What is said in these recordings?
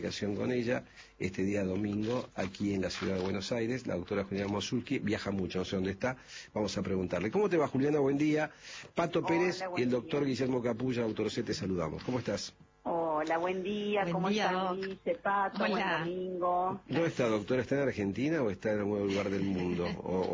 comunicación con ella este día domingo aquí en la ciudad de Buenos Aires. La doctora Juliana Mosulki viaja mucho, no sé dónde está, vamos a preguntarle. ¿Cómo te va, Juliana? Buen día. Pato Pérez y el doctor Guillermo Capulla, doctor C, te saludamos. ¿Cómo estás? Hola, buen día. ¿Cómo estás, Guille, Pato? Buen domingo. ¿Dónde está, doctora? ¿Está en Argentina o está en algún lugar del mundo?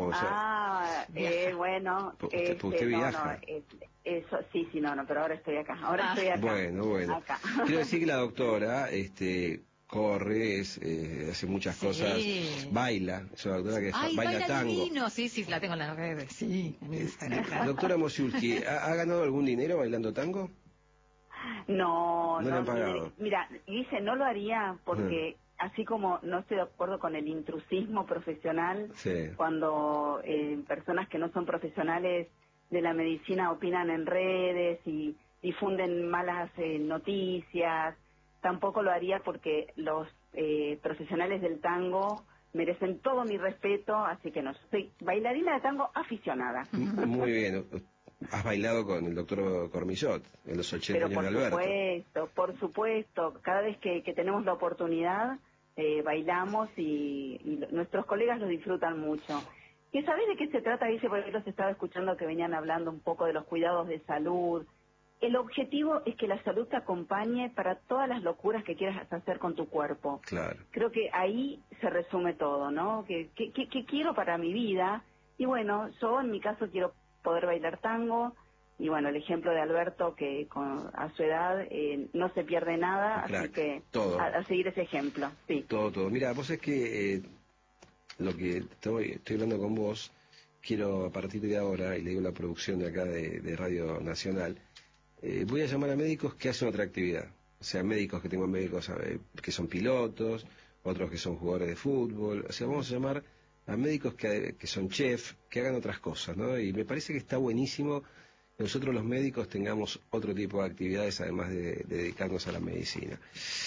Bueno, ¿Usted viaja? Eso, sí, no, pero ahora estoy acá. Estoy acá. Bueno. Acá. Quiero decir que la doctora, corre, hace muchas cosas, baila, es una doctora que baila tango. Divino. Sí, la tengo en las redes, sí, en Instagram. Doctora Mosulki, ¿ha ganado algún dinero bailando tango? No le han pagado. Mira, dice, no lo haría porque así como no estoy de acuerdo con el intrusismo profesional, cuando personas que no son profesionales de la medicina opinan en redes y difunden malas noticias, tampoco lo haría porque los profesionales del tango merecen todo mi respeto, así que no, soy bailarina de tango aficionada. Muy bien. Has bailado con el doctor Cormillot en los 80 años de Alberto. Por supuesto, cada vez que tenemos la oportunidad bailamos y nuestros colegas lo disfrutan mucho. ¿Y sabés de qué se trata? Dice, porque los estaba escuchando que venían hablando un poco de los cuidados de salud. El objetivo es que la salud te acompañe para todas las locuras que quieras hacer con tu cuerpo. Claro. Creo que ahí se resume todo, ¿no? ¿Qué quiero para mi vida? Y bueno, yo en mi caso quiero poder bailar tango, y bueno, el ejemplo de Alberto, que a su edad no se pierde nada, así que a seguir ese ejemplo. Sí. Todo. Mira, vos es que lo que estoy hablando con vos, quiero a partir de ahora, y le digo a la producción de acá de Radio Nacional, voy a llamar a médicos que hacen otra actividad. O sea, médicos que tengo médicos que son pilotos, otros que son jugadores de fútbol. O sea, vamos a llamar a médicos que son chef, que hagan otras cosas, ¿no? Y me parece que está buenísimo que nosotros los médicos tengamos otro tipo de actividades además de dedicarnos a la medicina.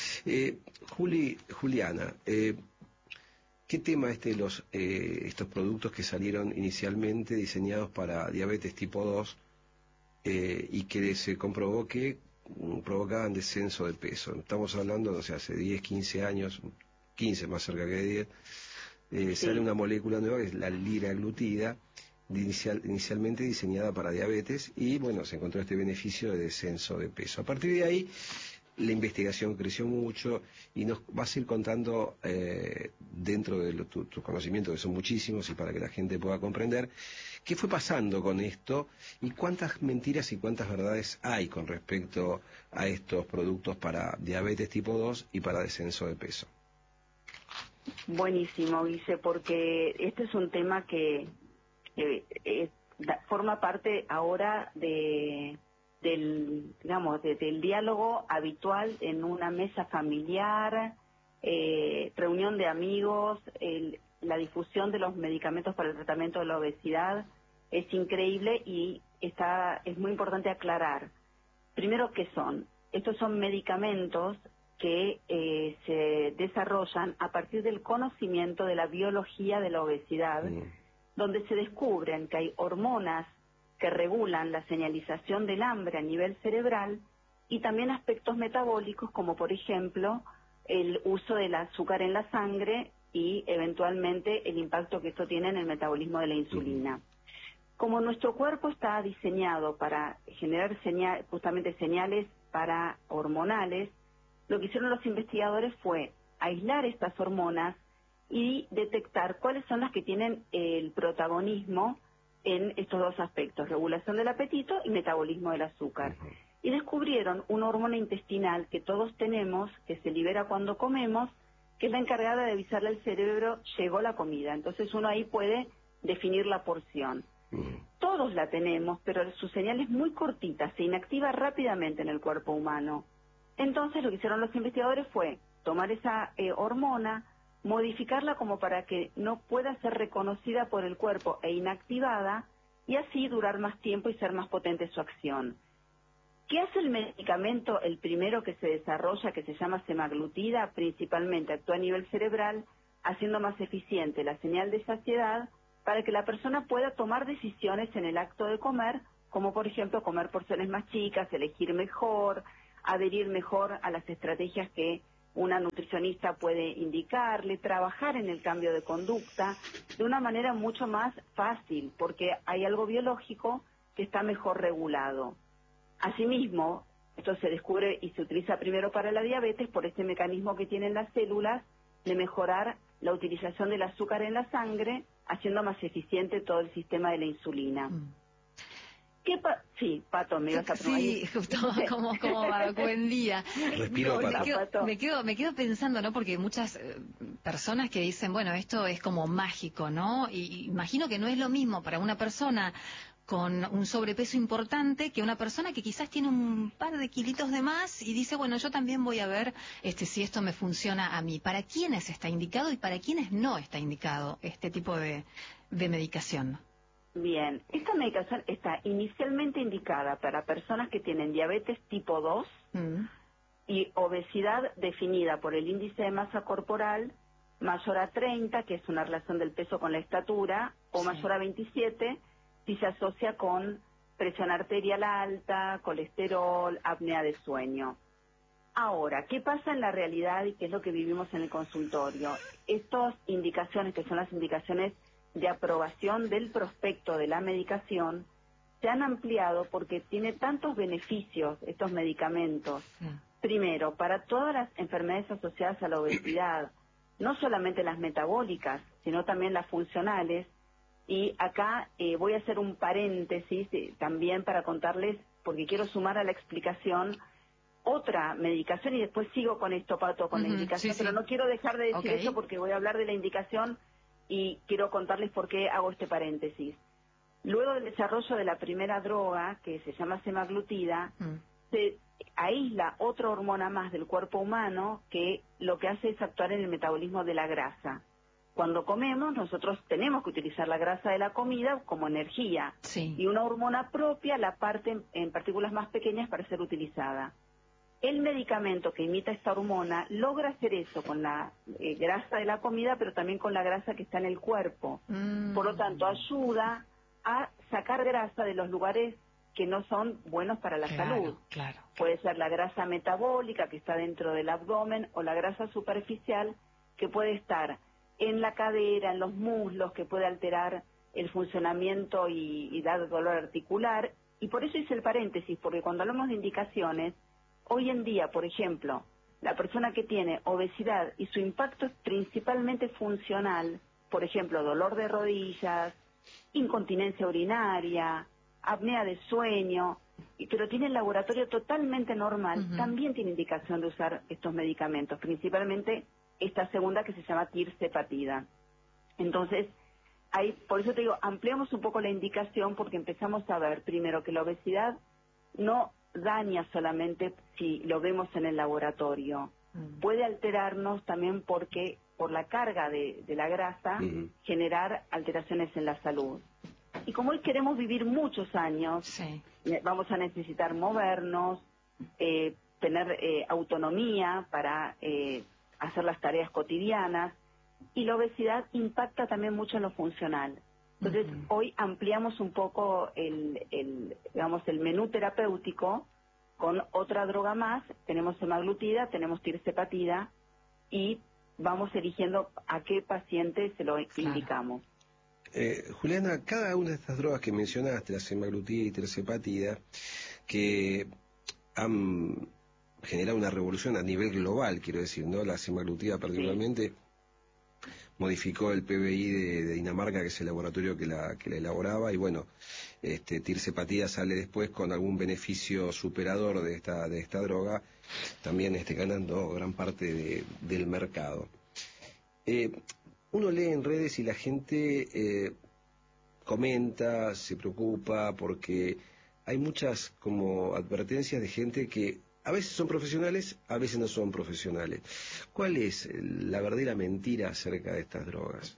Juliana, ¿qué tema estos productos que salieron inicialmente diseñados para diabetes tipo 2 y que se comprobó que provocaban descenso de peso? Estamos hablando, o sea, hace 10, 15 años, 15 más cerca que de 10, sale una molécula nueva que es la liraglutida, inicialmente diseñada para diabetes, y bueno, se encontró este beneficio de descenso de peso. A partir de ahí, la investigación creció mucho y nos vas a ir contando, dentro de tus conocimientos, que son muchísimos, y para que la gente pueda comprender, qué fue pasando con esto y cuántas mentiras y cuántas verdades hay con respecto a estos productos para diabetes tipo 2 y para descenso de peso. Buenísimo, Guille, porque este es un tema que forma parte ahora del diálogo habitual en una mesa familiar, reunión de amigos, la difusión de los medicamentos para el tratamiento de la obesidad es increíble y es muy importante aclarar. Primero, ¿qué son? Estos son medicamentos que se desarrollan a partir del conocimiento de la biología de la obesidad, donde se descubren que hay hormonas que regulan la señalización del hambre a nivel cerebral y también aspectos metabólicos como por ejemplo el uso del azúcar en la sangre y eventualmente el impacto que esto tiene en el metabolismo de la insulina. Como nuestro cuerpo está diseñado para generar justamente señales para hormonales, lo que hicieron los investigadores fue aislar estas hormonas y detectar cuáles son las que tienen el protagonismo en estos dos aspectos, regulación del apetito y metabolismo del azúcar. Y descubrieron una hormona intestinal que todos tenemos, que se libera cuando comemos, que es la encargada de avisarle al cerebro, llegó la comida. Entonces uno ahí puede definir la porción. Todos la tenemos, pero su señal es muy cortita, se inactiva rápidamente en el cuerpo humano. Entonces lo que hicieron los investigadores fue tomar esa hormona, modificarla como para que no pueda ser reconocida por el cuerpo e inactivada, y así durar más tiempo y ser más potente su acción. ¿Qué hace el medicamento, el primero que se desarrolla, que se llama semaglutida? Principalmente actúa a nivel cerebral, haciendo más eficiente la señal de saciedad para que la persona pueda tomar decisiones en el acto de comer, como por ejemplo comer porciones más chicas, elegir mejor, adherir mejor a las estrategias que una nutrición nutricionista puede indicarle, trabajar en el cambio de conducta de una manera mucho más fácil, porque hay algo biológico que está mejor regulado. Asimismo, esto se descubre y se utiliza primero para la diabetes por este mecanismo que tienen las células de mejorar la utilización del azúcar en la sangre, haciendo más eficiente todo el sistema de la insulina. Sí, Pato, me ibas a preguntar. Sí, justo, ¿cómo va? Buen día. Respiro, Pato. Me quedo pensando, ¿no? Porque muchas personas que dicen, bueno, esto es como mágico, ¿no? Y imagino que no es lo mismo para una persona con un sobrepeso importante que una persona que quizás tiene un par de kilitos de más y dice, bueno, yo también voy a ver si esto me funciona a mí. ¿Para quiénes está indicado y para quiénes no está indicado este tipo de medicación? Bien, esta medicación está inicialmente indicada para personas que tienen diabetes tipo 2 y obesidad definida por el índice de masa corporal mayor a 30, que es una relación del peso con la estatura, o mayor a 27, si se asocia con presión arterial alta, colesterol, apnea de sueño. Ahora, ¿qué pasa en la realidad y qué es lo que vivimos en el consultorio? Estas indicaciones, que son las indicaciones de aprobación del prospecto de la medicación, se han ampliado porque tiene tantos beneficios estos medicamentos. Primero, para todas las enfermedades asociadas a la obesidad, no solamente las metabólicas, sino también las funcionales. Y acá voy a hacer un paréntesis también para contarles, porque quiero sumar a la explicación otra medicación, y después sigo con esto, Pato, con la indicación, pero no quiero dejar de decir eso porque voy a hablar de la indicación y quiero contarles por qué hago este paréntesis. Luego del desarrollo de la primera droga, que se llama semaglutida, se aísla otra hormona más del cuerpo humano que lo que hace es actuar en el metabolismo de la grasa. Cuando comemos, nosotros tenemos que utilizar la grasa de la comida como energía, y una hormona propia la parte en partículas más pequeñas para ser utilizada. El medicamento que imita esta hormona logra hacer eso con la grasa de la comida, pero también con la grasa que está en el cuerpo. Por lo tanto, ayuda a sacar grasa de los lugares que no son buenos para la salud. Puede ser la grasa metabólica que está dentro del abdomen, o la grasa superficial que puede estar en la cadera, en los muslos, que puede alterar el funcionamiento y dar dolor articular. Y por eso hice el paréntesis, porque cuando hablamos de indicaciones, hoy en día, por ejemplo, la persona que tiene obesidad y su impacto es principalmente funcional, por ejemplo, dolor de rodillas, incontinencia urinaria, apnea de sueño, pero tiene el laboratorio totalmente normal, también tiene indicación de usar estos medicamentos, principalmente esta segunda que se llama tirzepatida. Entonces, por eso te digo, ampliamos un poco la indicación, porque empezamos a ver primero que la obesidad no daña solamente si lo vemos en el laboratorio, puede alterarnos también porque por la carga de la grasa generar alteraciones en la salud. Y como hoy queremos vivir muchos años, vamos a necesitar movernos, tener autonomía para hacer las tareas cotidianas, y la obesidad impacta también mucho en lo funcional. Entonces, hoy ampliamos un poco el menú terapéutico con otra droga más. Tenemos semaglutida, tenemos tirzepatida, y vamos eligiendo a qué paciente se lo indicamos. Juliana, cada una de estas drogas que mencionaste, la semaglutida y tirzepatida, que han generado una revolución a nivel global, quiero decir, ¿no? La semaglutida particularmente modificó el PBI de Dinamarca, que es el laboratorio que la elaboraba, y bueno, tirzepatida sale después con algún beneficio superador de esta droga, también ganando gran parte del mercado. Uno lee en redes y la gente comenta, se preocupa, porque hay muchas como advertencias de gente que a veces son profesionales, a veces no son profesionales. ¿Cuál es la verdadera mentira acerca de estas drogas?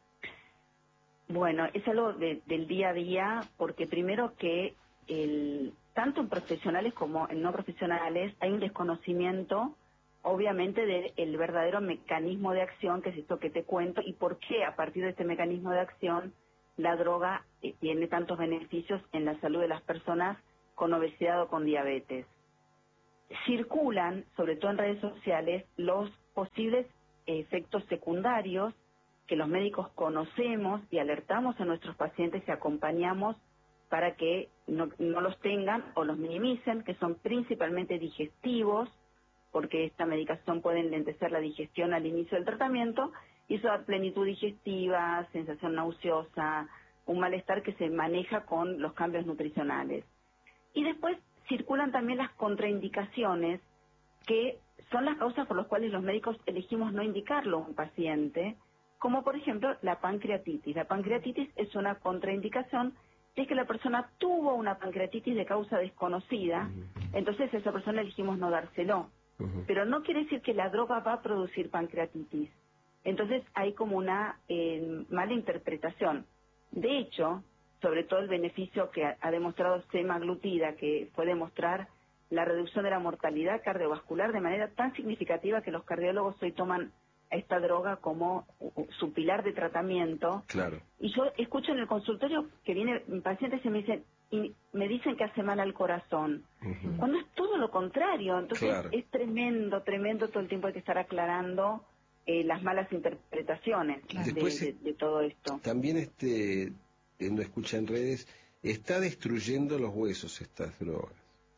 Bueno, es algo del día a día, porque primero que tanto en profesionales como en no profesionales hay un desconocimiento, obviamente, del verdadero mecanismo de acción, que es esto que te cuento, y por qué a partir de este mecanismo de acción la droga tiene tantos beneficios en la salud de las personas con obesidad o con diabetes. Circulan, sobre todo en redes sociales, los posibles efectos secundarios que los médicos conocemos y alertamos a nuestros pacientes y acompañamos para que no los tengan o los minimicen, que son principalmente digestivos, porque esta medicación puede enlentecer la digestión al inicio del tratamiento, y eso da plenitud digestiva, sensación nauseosa, un malestar que se maneja con los cambios nutricionales. Y después circulan también las contraindicaciones, que son las causas por las cuales los médicos elegimos no indicarlo a un paciente, como por ejemplo la pancreatitis. La pancreatitis es una contraindicación si es que la persona tuvo una pancreatitis de causa desconocida, entonces a esa persona elegimos no dárselo. Pero no quiere decir que la droga va a producir pancreatitis. Entonces hay como una mala interpretación. De hecho, sobre todo el beneficio que ha demostrado semaglutida, que fue demostrar la reducción de la mortalidad cardiovascular de manera tan significativa que los cardiólogos hoy toman a esta droga como su pilar de tratamiento. Claro. Y yo escucho en el consultorio que vienen pacientes y me dicen que hace mal al corazón, cuando es todo lo contrario. Entonces es tremendo todo el tiempo hay que estar aclarando las malas interpretaciones de todo esto. También uno escucha en redes, está destruyendo los huesos estas drogas.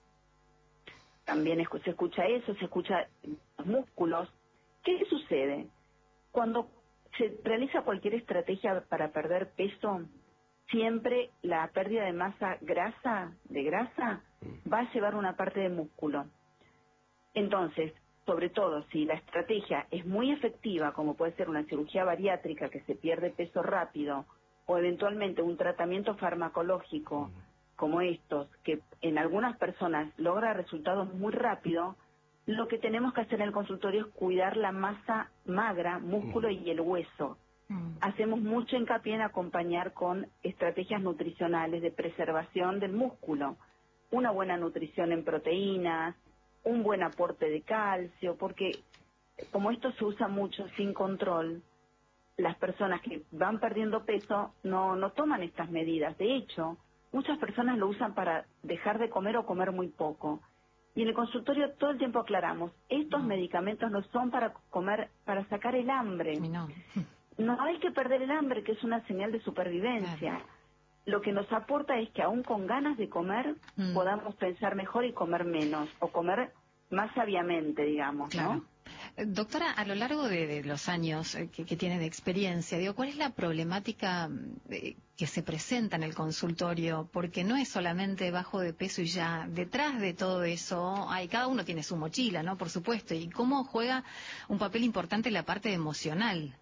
También se escucha eso, se escucha los músculos. ¿Qué sucede? Cuando se realiza cualquier estrategia para perder peso, siempre la pérdida de masa de grasa, va a llevar una parte de músculo. Entonces, sobre todo si la estrategia es muy efectiva, como puede ser una cirugía bariátrica que se pierde peso rápido, o eventualmente un tratamiento farmacológico como estos, que en algunas personas logra resultados muy rápido, lo que tenemos que hacer en el consultorio es cuidar la masa magra, músculo y el hueso. Hacemos mucho hincapié en acompañar con estrategias nutricionales de preservación del músculo, una buena nutrición en proteínas, un buen aporte de calcio, porque como esto se usa mucho sin control, las personas que van perdiendo peso no toman estas medidas. De hecho, muchas personas lo usan para dejar de comer o comer muy poco. Y en el consultorio todo el tiempo aclaramos, estos medicamentos no son para comer, para sacar el hambre. No hay que perder el hambre, que es una señal de supervivencia. Lo que nos aporta es que aún con ganas de comer, podamos pensar mejor y comer menos, o comer más sabiamente, digamos, ¿no? Doctora, a lo largo de los años que tiene de experiencia, ¿cuál es la problemática que se presenta en el consultorio? Porque no es solamente bajo de peso y ya. Detrás de todo eso, cada uno tiene su mochila, ¿no? Por supuesto. ¿Y cómo juega un papel importante la parte emocional?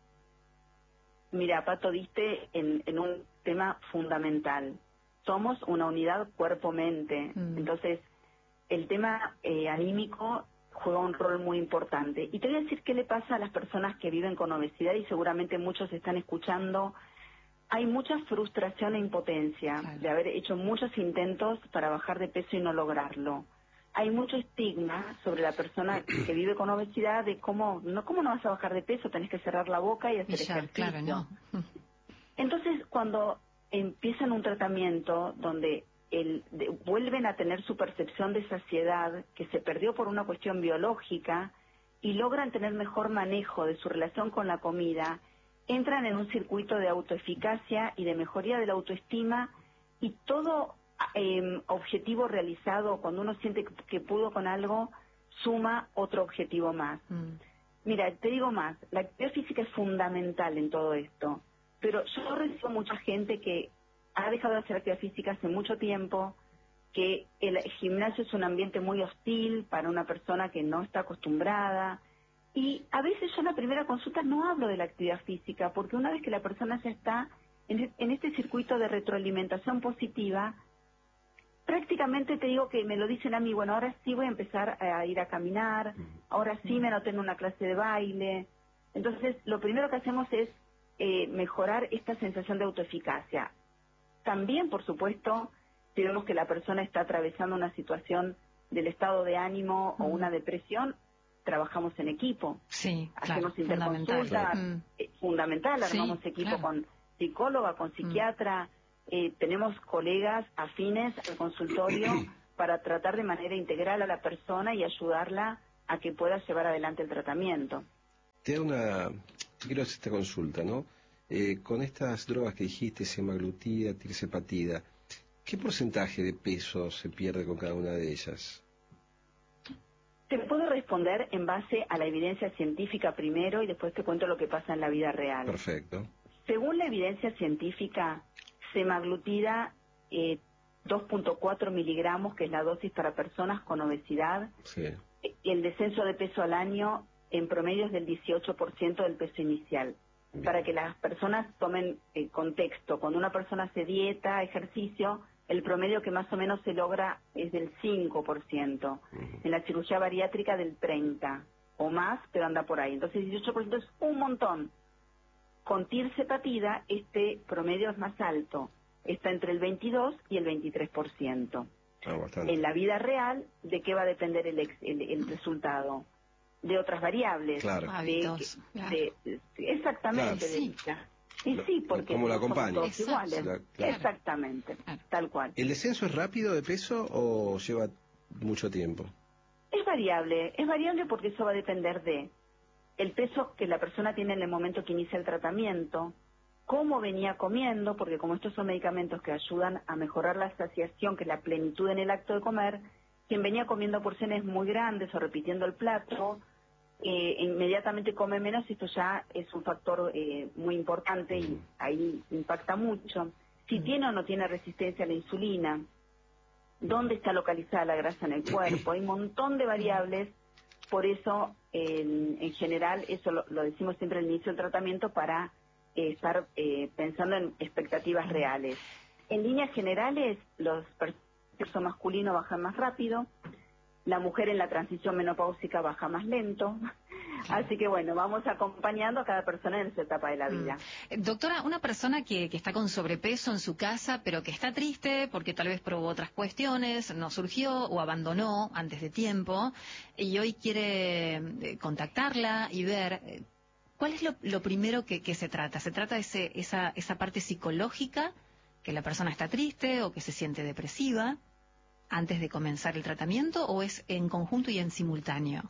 Mira, Pato, diste en un tema fundamental. Somos una unidad cuerpo-mente. Entonces, el tema anímico juega un rol muy importante. Y te voy a decir qué le pasa a las personas que viven con obesidad, y seguramente muchos están escuchando. Hay mucha frustración e impotencia de haber hecho muchos intentos para bajar de peso y no lograrlo. Hay mucho estigma sobre la persona que vive con obesidad de cómo no vas a bajar de peso, tenés que cerrar la boca y hacer ejercicio. Claro, no. Entonces, cuando empiezan un tratamiento donde vuelven a tener su percepción de saciedad, que se perdió por una cuestión biológica, y logran tener mejor manejo de su relación con la comida, entran en un circuito de autoeficacia y de mejoría de la autoestima, y todo objetivo realizado, cuando uno siente que pudo con algo, suma otro objetivo más. Mira, te digo más, la actividad física es fundamental en todo esto, pero yo recibo mucha gente que ha dejado de hacer actividad física hace mucho tiempo, que el gimnasio es un ambiente muy hostil para una persona que no está acostumbrada, y a veces yo en la primera consulta no hablo de la actividad física, porque una vez que la persona ya está en este circuito de retroalimentación positiva, prácticamente te digo que me lo dicen a mí, bueno, ahora sí voy a empezar a ir a caminar, ahora sí me anoté en una clase de baile. Entonces, lo primero que hacemos es mejorar esta sensación de autoeficacia. También, por supuesto, si vemos que la persona está atravesando una situación del estado de ánimo o una depresión, trabajamos en equipo. Sí, hacemos interconsulta, fundamental, armamos equipo con psicóloga, con psiquiatra, tenemos colegas afines al consultorio para tratar de manera integral a la persona y ayudarla a que pueda llevar adelante el tratamiento. Te quiero hacer esta consulta, ¿no? Con estas drogas que dijiste, semaglutida, tirzepatida, ¿qué porcentaje de peso se pierde con cada una de ellas? Te puedo responder en base a la evidencia científica primero y después te cuento lo que pasa en la vida real. Perfecto. Según la evidencia científica, semaglutida 2.4 miligramos, que es la dosis para personas con obesidad, Sí. el descenso de peso al año en promedio es del 18% del peso inicial. Bien. Para que las personas tomen contexto, cuando una persona hace dieta, ejercicio, el promedio que más o menos se logra es del 5%. En la cirugía bariátrica del 30% o más, pero anda por ahí. Entonces 18% es un montón. Con tirzepatida este promedio es más alto, está entre el 22 y el 23%. Bastante. En la vida real, ¿de qué va a depender el resultado? De otras variables. Claro. Hábitos, claro. Exactamente. Claro. Y sí, porque ¿Cómo la no somos acompaña? todos iguales. Claro. Exactamente, tal cual. ¿El descenso es rápido de peso o lleva mucho tiempo? Es variable porque eso va a depender de el peso que la persona tiene en el momento que inicia el tratamiento, cómo venía comiendo, porque como estos son medicamentos que ayudan a mejorar la saciación, que es la plenitud en el acto de comer, quien venía comiendo porciones muy grandes o repitiendo el plato, inmediatamente come menos y esto ya es un factor muy importante y ahí impacta mucho. Si tiene o no tiene resistencia a la insulina, dónde está localizada la grasa en el cuerpo, hay un montón de variables, por eso en general, eso lo decimos siempre al inicio del tratamiento para estar pensando en expectativas reales. En líneas generales, los sexo masculino bajan más rápido, la mujer en la transición menopáusica baja más lento, así que bueno, vamos acompañando a cada persona en su etapa de la vida. Doctora, una persona que está con sobrepeso en su casa, pero que está triste porque tal vez probó otras cuestiones, no surgió o abandonó antes de tiempo, y hoy quiere contactarla y ver cuál es lo primero que se trata. ¿Se trata de esa parte psicológica, que la persona está triste o que se siente depresiva antes de comenzar el tratamiento, o es en conjunto y en simultáneo?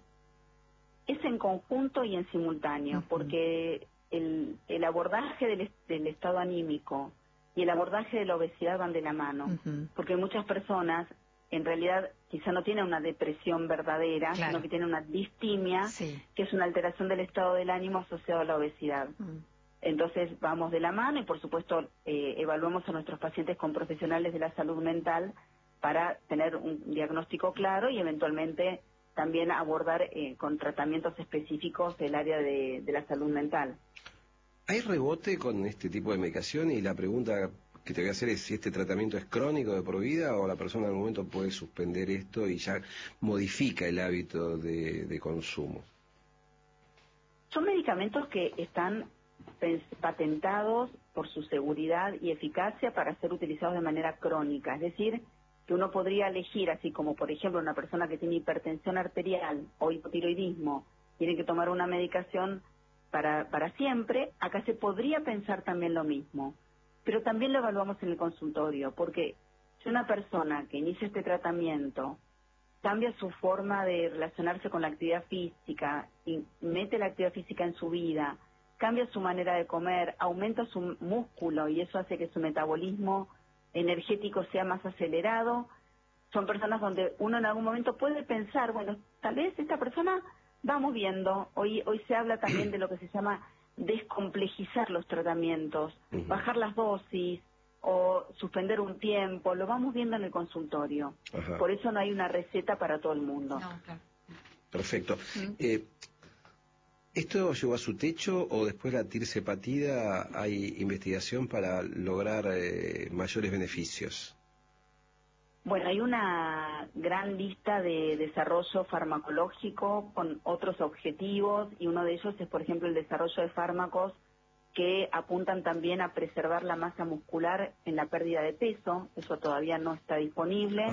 Es en conjunto y en simultáneo, porque el abordaje del estado anímico y el abordaje de la obesidad van de la mano, porque muchas personas en realidad quizá no tienen una depresión verdadera, Claro. sino que tienen una distimia, Sí. que es una alteración del estado del ánimo asociado a la obesidad. Entonces vamos de la mano y por supuesto evaluamos a nuestros pacientes con profesionales de la salud mental para tener un diagnóstico claro y eventualmente también abordar con tratamientos específicos el área de la salud mental. ¿Hay rebote con este tipo de medicación? Y la pregunta que te voy a hacer es si este tratamiento es crónico de por vida o la persona en algún momento puede suspender esto y ya modifica el hábito de consumo. Son medicamentos que están patentados por su seguridad y eficacia para ser utilizados de manera crónica, es decir, que uno podría elegir, así como por ejemplo una persona que tiene hipertensión arterial o hipotiroidismo, tiene que tomar una medicación para siempre, acá se podría pensar también lo mismo, pero también lo evaluamos en el consultorio, porque si una persona que inicia este tratamiento cambia su forma de relacionarse con la actividad física, y mete la actividad física en su vida, cambia su manera de comer, aumenta su músculo y eso hace que su metabolismo energético sea más acelerado, son personas donde uno en algún momento puede pensar, bueno, tal vez esta persona, vamos viendo, hoy se habla también de lo que se llama descomplejizar los tratamientos, bajar las dosis o suspender un tiempo, lo vamos viendo en el consultorio. Ajá. Por eso no hay una receta para todo el mundo. No, claro. Perfecto. ¿Esto llegó a su techo o después la tirzepatida hay investigación para lograr mayores beneficios? Bueno, hay una gran lista de desarrollo farmacológico con otros objetivos y uno de ellos es, por ejemplo, el desarrollo de fármacos que apuntan también a preservar la masa muscular en la pérdida de peso, eso todavía no está disponible,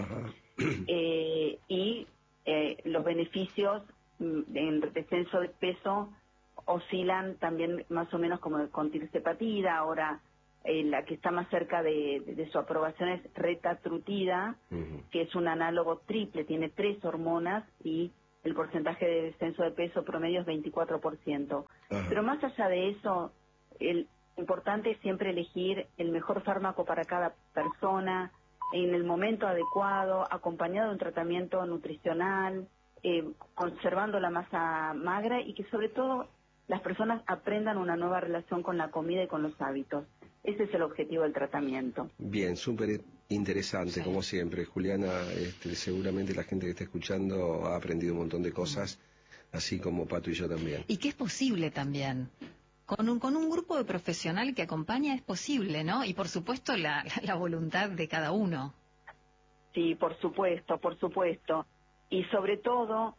y los beneficios en descenso de peso oscilan también más o menos como con tirzepatida. Ahora la que está más cerca de su aprobación es retatrutida, que es un análogo triple, tiene 3 hormonas y el porcentaje de descenso de peso promedio es 24%. Ajá. Pero más allá de eso, el importante es siempre elegir el mejor fármaco para cada persona, en el momento adecuado, acompañado de un tratamiento nutricional, conservando la masa magra y que sobre todo las personas aprendan una nueva relación con la comida y con los hábitos. Ese es el objetivo del tratamiento. Bien, súper interesante, sí, como siempre. Juliana, seguramente la gente que está escuchando ha aprendido un montón de cosas, así como Pato y yo también. Y que es posible también. Con un grupo de profesional que acompaña es posible, ¿no? Y por supuesto la voluntad de cada uno. Sí, por supuesto, por supuesto. Y sobre todo,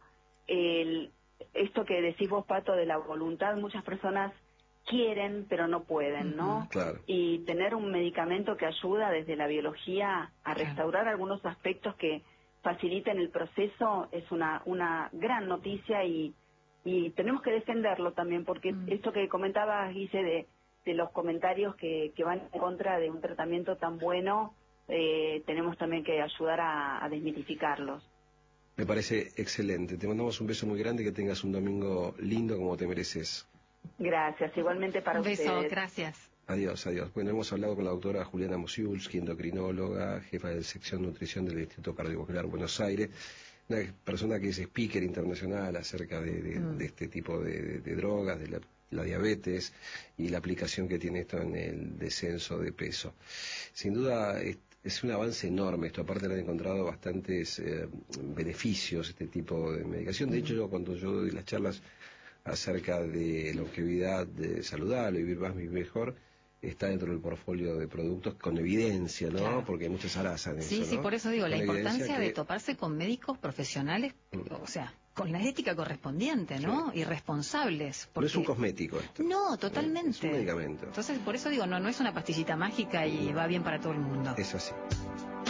esto que decís vos, Pato, de la voluntad, muchas personas quieren pero no pueden, ¿no? Claro. Y tener un medicamento que ayuda desde la biología a restaurar algunos aspectos que faciliten el proceso es una gran noticia y tenemos que defenderlo también, porque esto que comentabas, Guille, de los comentarios que van en contra de un tratamiento tan bueno, tenemos también que ayudar a desmitificarlos. Me parece excelente. Te mandamos un beso muy grande, que tengas un domingo lindo como te mereces. Gracias, igualmente para ustedes. Un beso, gracias. Adiós, adiós. Bueno, hemos hablado con la doctora Juliana Musiulski, endocrinóloga, jefa de sección nutrición del Instituto Cardiovascular Buenos Aires, una persona que es speaker internacional acerca de este tipo de drogas, de la diabetes y la aplicación que tiene esto en el descenso de peso. Sin duda es un avance enorme esto, aparte le han encontrado bastantes beneficios este tipo de medicación. De hecho, cuando yo doy las charlas acerca de longevidad saludable, vivir más, vivir mejor, está dentro del portfolio de productos con evidencia, ¿no? Claro. Porque muchos arazan eso, sí, ¿no? por eso digo, con la importancia de toparse con médicos profesionales, o sea, con la ética correspondiente, ¿no? Y responsables. Porque... No es un cosmético esto. No, totalmente. Es un medicamento. Entonces, por eso digo, no es una pastillita mágica y va bien para todo el mundo. Es así.